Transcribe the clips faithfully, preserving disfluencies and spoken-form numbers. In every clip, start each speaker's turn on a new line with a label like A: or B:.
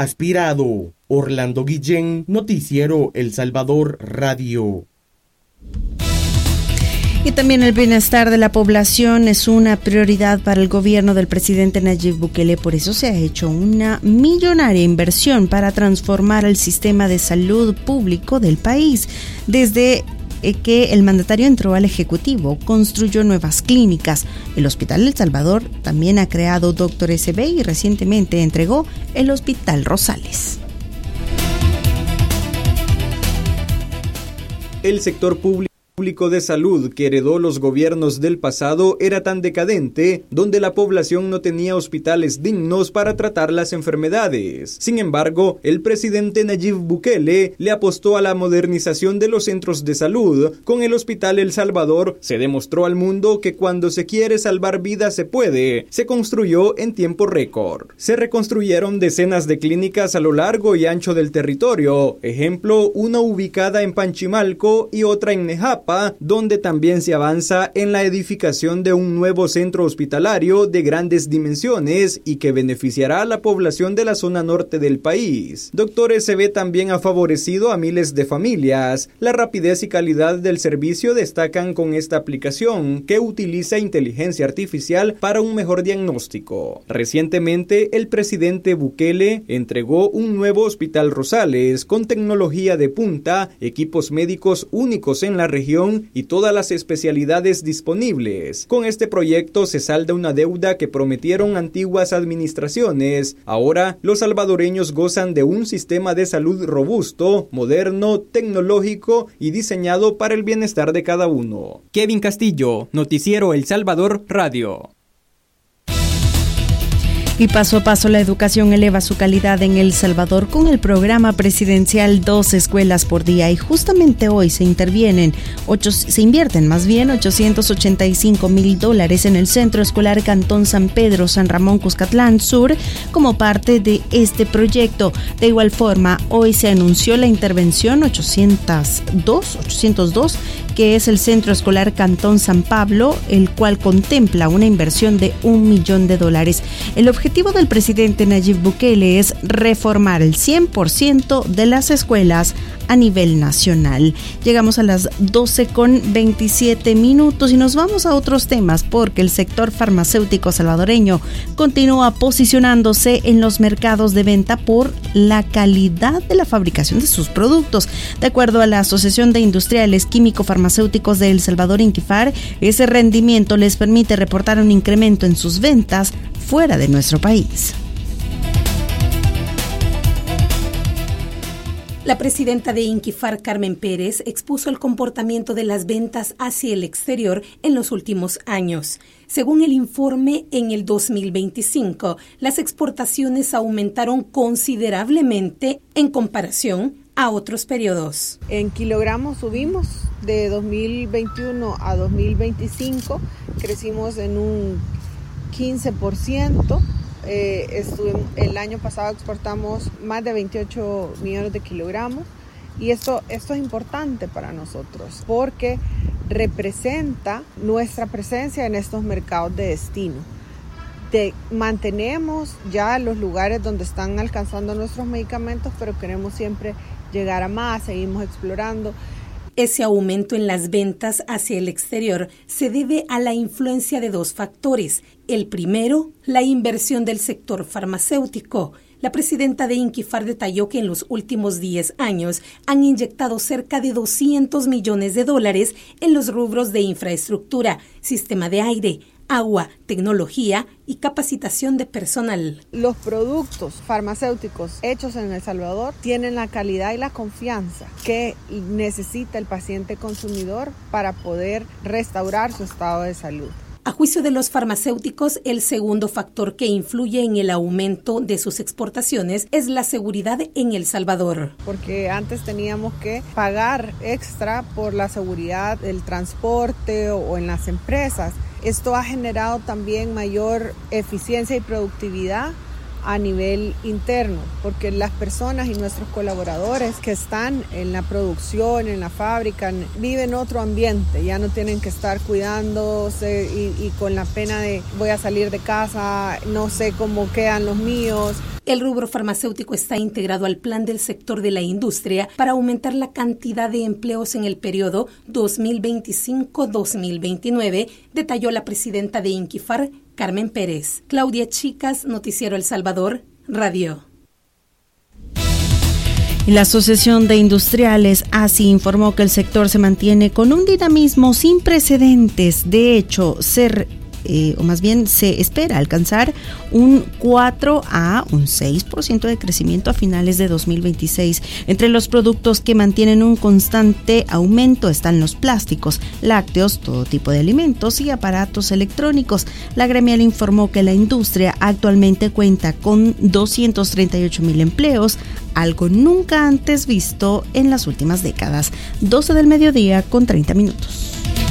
A: aspirado. Orlando Guillén, Noticiero El Salvador Radio.
B: Y también el bienestar de la población es una prioridad para el gobierno del presidente Nayib Bukele. Por eso se ha hecho una millonaria inversión para transformar el sistema de salud público del país. Desde que el mandatario entró al Ejecutivo, construyó nuevas clínicas. El Hospital El Salvador también ha creado Doctor S B y recientemente entregó el Hospital Rosales.
C: El sector público público de salud que heredó los gobiernos del pasado era tan decadente, donde la población no tenía hospitales dignos para tratar las enfermedades. Sin embargo, el presidente Nayib Bukele le apostó a la modernización de los centros de salud. Con el Hospital El Salvador se demostró al mundo que cuando se quiere salvar vidas se puede. Se construyó en tiempo récord. Se reconstruyeron decenas de clínicas a lo largo y ancho del territorio. Ejemplo, una ubicada en Panchimalco y otra en Nejapa, donde también se avanza en la edificación de un nuevo centro hospitalario de grandes dimensiones y que beneficiará a la población de la zona norte del país. Doctor S B también ha favorecido a miles de familias. La rapidez y calidad del servicio destacan con esta aplicación, que utiliza inteligencia artificial para un mejor diagnóstico. Recientemente, el presidente Bukele entregó un nuevo Hospital Rosales con tecnología de punta, equipos médicos únicos en la región y todas las especialidades disponibles. Con este proyecto se salda una deuda que prometieron antiguas administraciones. Ahora, los salvadoreños gozan de un sistema de salud robusto, moderno, tecnológico y diseñado para el bienestar de cada uno. Kevin Castillo, Noticiero El Salvador Radio.
B: Y paso a paso la educación eleva su calidad en El Salvador con el programa presidencial Dos Escuelas por Día. Y justamente hoy se intervienen, ocho, se invierten más bien ochocientos ochenta y cinco mil dólares en el Centro Escolar Cantón San Pedro, San Ramón, Cuscatlán Sur, como parte de este proyecto. De igual forma, hoy se anunció la intervención ochocientos dos, ochocientos dos, que es el Centro Escolar Cantón San Pablo, el cual contempla una inversión de un millón de dólares. El objetivo El objetivo del presidente Nayib Bukele es reformar el cien por ciento de las escuelas a nivel nacional. Llegamos a las doce con veintisiete minutos y nos vamos a otros temas porque el sector farmacéutico salvadoreño continúa posicionándose en los mercados de venta por la calidad de la fabricación de sus productos. De acuerdo a la Asociación de Industriales Químico-Farmacéuticos de El Salvador, INQIFAR, ese rendimiento les permite reportar un incremento en sus ventas fuera de nuestro país.
D: La presidenta de INQIFAR, Carmen Pérez, expuso el comportamiento de las ventas hacia el exterior en los últimos años. Según el informe, en el dos mil veinticinco, las exportaciones aumentaron considerablemente en comparación a otros periodos.
E: En kilogramos subimos de dos mil veintiuno a dos mil veinticinco, crecimos en un quince por ciento. Eh, estuvimos, el año pasado exportamos más de veintiocho millones de kilogramos y esto, esto es importante para nosotros porque representa nuestra presencia en estos mercados de destino. De, mantenemos ya los lugares donde están alcanzando nuestros medicamentos, pero queremos siempre llegar a más, seguimos explorando.
D: Ese aumento en las ventas hacia el exterior se debe a la influencia de dos factores. El primero, la inversión del sector farmacéutico. La presidenta de INQIFAR detalló que en los últimos diez años han inyectado cerca de doscientos millones de dólares en los rubros de infraestructura, sistema de aire, agua, tecnología y capacitación de personal.
E: Los productos farmacéuticos hechos en El Salvador tienen la calidad y la confianza que necesita el paciente consumidor para poder restaurar su estado de salud.
D: A juicio de los farmacéuticos, el segundo factor que influye en el aumento de sus exportaciones es la seguridad en El Salvador.
E: Porque antes teníamos que pagar extra por la seguridad del transporte o en las empresas. Esto ha generado también mayor eficiencia y productividad a nivel interno, porque las personas y nuestros colaboradores que están en la producción, en la fábrica, viven otro ambiente, ya no tienen que estar cuidándose y, y con la pena de voy a salir de casa, no sé cómo quedan los míos.
D: El rubro farmacéutico está integrado al plan del sector de la industria para aumentar la cantidad de empleos en el periodo dos mil veinticinco a dos mil veintinueve, detalló la presidenta de INCIFAR, Carmen Pérez. Claudia Chicas, Noticiero El Salvador, Radio.
B: Y la Asociación de Industriales A S I informó que el sector se mantiene con un dinamismo sin precedentes. De hecho, ser Eh, o más bien se espera alcanzar un cuatro a un seis por ciento de crecimiento a finales de dos mil veintiséis. Entre los productos que mantienen un constante aumento están los plásticos, lácteos, todo tipo de alimentos y aparatos electrónicos. La gremial informó que la industria actualmente cuenta con doscientos treinta y ocho mil empleos, algo nunca antes visto en las últimas décadas. doce del mediodía con treinta minutos.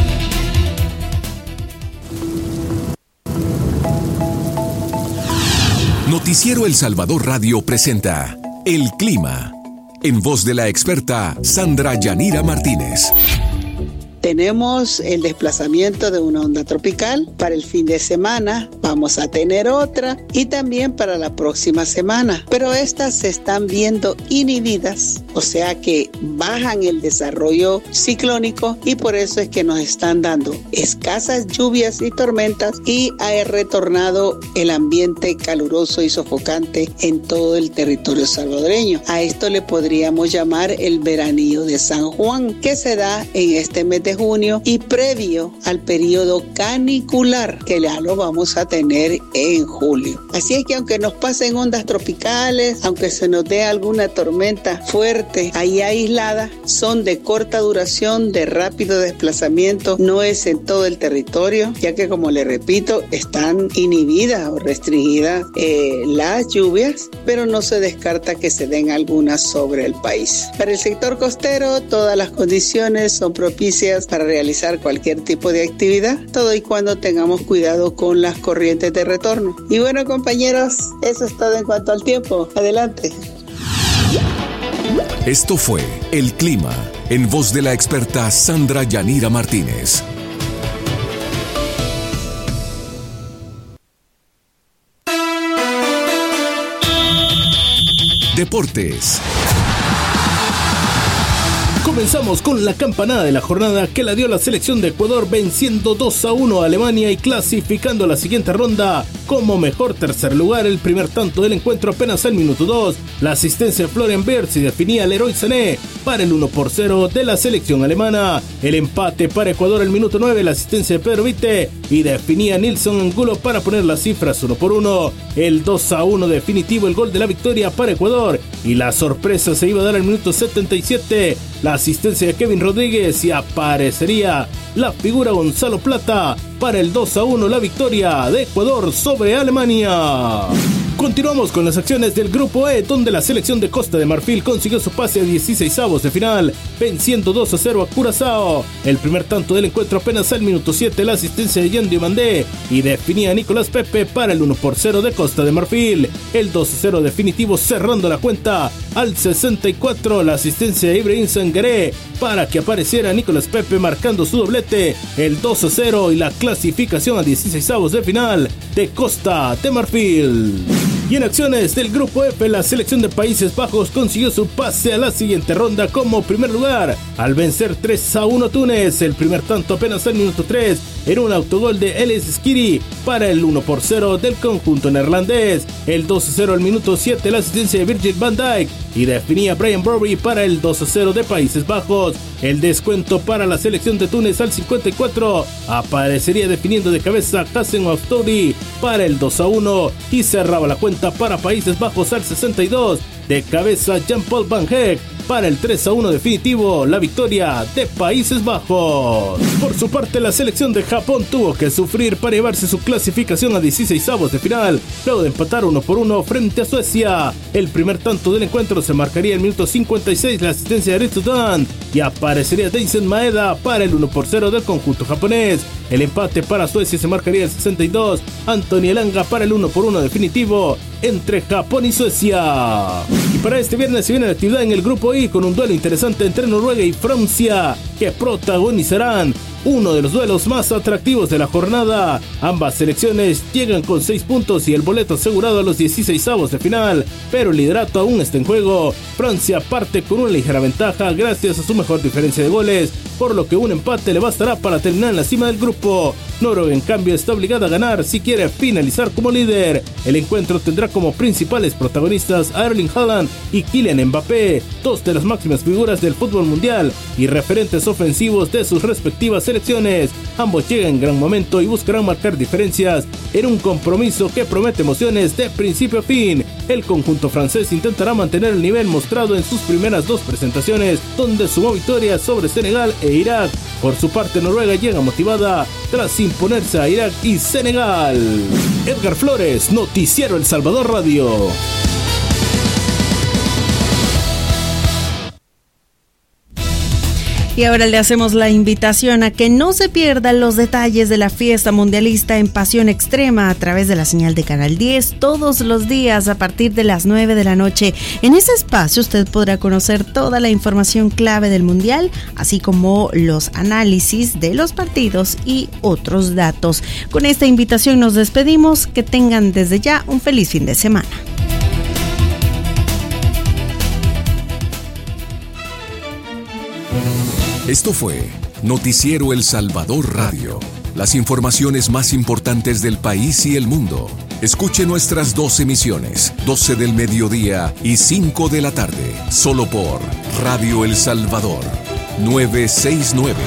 F: Noticiero El Salvador Radio presenta El Clima, en voz de la experta Sandra Yanira Martínez.
G: Tenemos el desplazamiento de una onda tropical para el fin de semana, vamos a tener otra y también para la próxima semana, pero estas se están viendo inhibidas, o sea que bajan el desarrollo ciclónico y por eso es que nos están dando escasas lluvias y tormentas y ha retornado el ambiente caluroso y sofocante en todo el territorio salvadoreño. A esto le podríamos llamar el veranillo de San Juan, que se da en este mes de junio y previo al periodo canicular que ya lo vamos a tener en julio. Así es que aunque nos pasen ondas tropicales, aunque se nos dé alguna tormenta fuerte ahí aislada, son de corta duración, de rápido desplazamiento, no es en todo el territorio, ya que como le repito, están inhibidas o restringidas eh, las lluvias, pero no se descarta que se den algunas sobre el país. Para el sector costero, todas las condiciones son propicias para realizar cualquier tipo de actividad, todo y cuando tengamos cuidado con las corrientes de retorno. Y bueno, compañeros, eso es todo en cuanto al tiempo. Adelante.
F: Esto fue El Clima, en voz de la experta Sandra Yanira Martínez. Deportes.
H: Comenzamos con la campanada de la jornada que la dio la selección de Ecuador, venciendo dos a uno a Alemania y clasificando a la siguiente ronda como mejor tercer lugar. El primer tanto del encuentro apenas al minuto dos. La asistencia de Florian Wirtz y definía al Leroy Sané para el uno por cero de la selección alemana. El empate para Ecuador al minuto nueve, la asistencia de Pedro Vite y definía Nilson Angulo para poner las cifras uno por uno. El dos a uno definitivo, el gol de la victoria para Ecuador, y la sorpresa se iba a dar al minuto setenta y siete. La asistencia de Kevin Rodríguez y aparecería la figura Gonzalo Plata para el dos a uno, la victoria de Ecuador sobre Alemania. Continuamos con las acciones del Grupo E, donde la selección de Costa de Marfil consiguió su pase a dieciseisavos de final, venciendo dos a cero a Curazao. El primer tanto del encuentro apenas al minuto siete, la asistencia de Yendi Mandé y definía a Nicolás Pepe para el uno por cero de Costa de Marfil. El dos a cero definitivo cerrando la cuenta al sesenta y cuatro, la asistencia de Ibrahim Sangaré para que apareciera Nicolás Pepe marcando su doblete. El dos a cero y la clasificación a dieciseisavos de final de Costa de Marfil. Y en acciones del Grupo F, la selección de Países Bajos consiguió su pase a la siguiente ronda como primer lugar al vencer tres a uno a Túnez. El primer tanto apenas al minuto tres era un autogol de Elis Skiri para el uno por cero del conjunto neerlandés. El dos a cero al minuto siete, la asistencia de Virgil van Dijk y definía Brian Brobby para el dos a cero de Países Bajos. El descuento para la selección de Túnez al cincuenta y cuatro aparecería definiendo de cabeza Hassen Aftoudi para el dos a uno y cerraba la cuenta para Países Bajos al sesenta y dos de cabeza Jean-Paul Van Heck para el tres a uno definitivo, la victoria de Países Bajos. Por su parte, la selección de Japón tuvo que sufrir para llevarse su clasificación a dieciseisavos de final, luego de empatar uno por uno frente a Suecia. El primer tanto del encuentro se marcaría en el minuto cincuenta y seis, la asistencia de Ritsudan, y aparecería Daisen Maeda para el uno por cero del conjunto japonés. El empate para Suecia se marcaría el sesenta y dos, Anthony Elanga para el uno por uno definitivo entre Japón y Suecia. Y para este viernes se viene la actividad en el grupo I con un duelo interesante entre Noruega y Francia que protagonizarán uno de los duelos más atractivos de la jornada. Ambas selecciones llegan con seis puntos y el boleto asegurado a los dieciseisavos de final, pero el liderato aún está en juego. Francia parte con una ligera ventaja gracias a su mejor diferencia de goles, por lo que un empate le bastará para terminar en la cima del grupo. Noruega, en cambio, está obligada a ganar si quiere finalizar como líder. El encuentro tendrá como principales protagonistas a Erling Haaland y Kylian Mbappé, dos de las máximas figuras del fútbol mundial y referentes ofensivos de sus respectivas selecciones. Ambos llegan en gran momento y buscarán marcar diferencias en un compromiso que promete emociones de principio a fin. El conjunto francés intentará mantener el nivel mostrado en sus primeras dos presentaciones, donde sumó victorias sobre Senegal e Irak. Por su parte, Noruega llega motivada tras imponerse a Irak y Senegal. Edgar Flores, Noticiero El Salvador Radio.
B: Y ahora le hacemos la invitación a que no se pierdan los detalles de la fiesta mundialista en Pasión Extrema a través de la señal de Canal diez todos los días a partir de las nueve de la noche. En ese espacio usted podrá conocer toda la información clave del mundial, así como los análisis de los partidos y otros datos. Con esta invitación nos despedimos. Que tengan desde ya un feliz fin de semana.
F: Esto fue Noticiero El Salvador Radio. Las informaciones más importantes del país y el mundo. Escuche nuestras dos emisiones, doce del mediodía y cinco de la tarde, solo por Radio El Salvador, novecientos sesenta y nueve.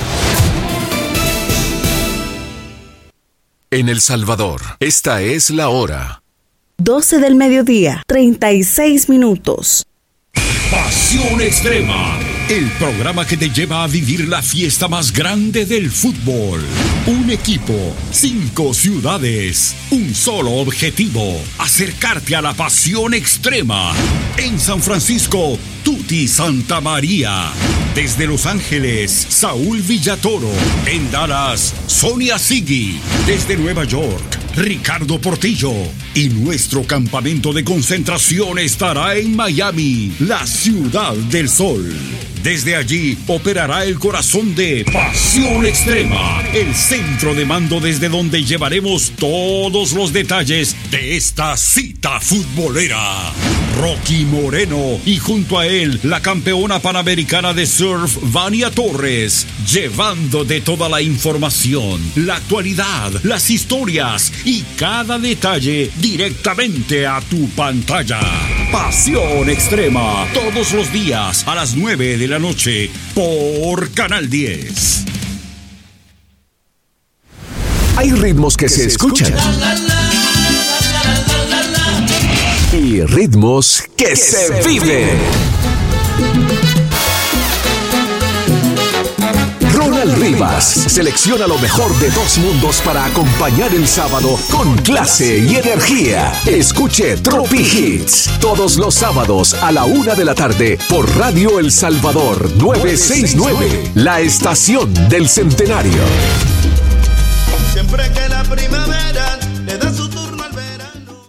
F: En El Salvador, esta es la hora.
B: doce del mediodía, treinta y seis minutos.
I: Pasión Extrema, el programa que te lleva a vivir la fiesta más grande del fútbol. Un equipo, cinco ciudades, un solo objetivo: acercarte a la pasión extrema. En San Francisco, Tuti Santa María. Desde Los Ángeles, Saúl Villatoro. En Dallas, Sonia Sigui. Desde Nueva York, Ricardo Portillo. Y nuestro campamento de concentración estará en Miami, la ciudad del sol. Desde allí operará el corazón de Pasión Extrema, el centro de mando desde donde llevaremos todos los detalles de esta cita futbolera. Rocky Moreno y junto a él la campeona panamericana de surf Vania Torres, llevando de toda la información, la actualidad, las historias y cada detalle directamente a tu pantalla. Pasión Extrema, todos los días a las nueve de la noche por Canal diez.
F: Hay ritmos que, que se, se escuchan. Y ritmos que, que se, se viven. Ronald Rivas selecciona lo mejor de dos mundos para acompañar el sábado con clase y energía. Escuche Tropi Hits todos los sábados a la una de la tarde por Radio El Salvador novecientos sesenta y nueve, la estación del centenario.
J: Siempre que la primavera le da su turno al verano.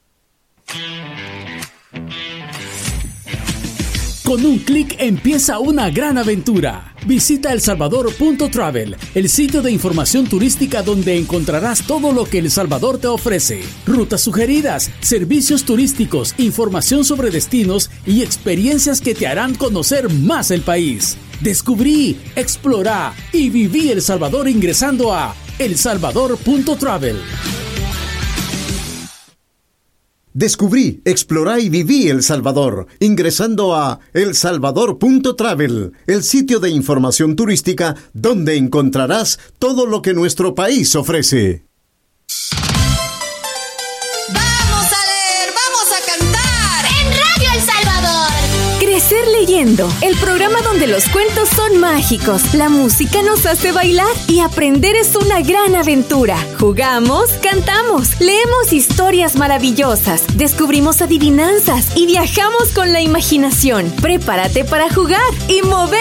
K: Con un clic empieza una gran aventura. Visita el salvador punto travel, el sitio de información turística donde encontrarás todo lo que El Salvador te ofrece. Rutas sugeridas, servicios turísticos, información sobre destinos y experiencias que te harán conocer más el país. Descubrí, explorá y viví El Salvador ingresando a el salvador punto travel.
L: Descubrí, explorá y viví El Salvador, ingresando a el salvador punto travel, el sitio de información turística donde encontrarás todo lo que nuestro país ofrece.
M: ¡Vamos a leer! ¡Vamos a cantar! En Radio El Salvador. Crecer leyendo, el programa donde los cuentos son mágicos, la música nos hace bailar y aprender es una gran aventura. Jugamos, cantamos, leemos historias maravillosas, descubrimos adivinanzas y viajamos con la imaginación. Prepárate para jugar y mover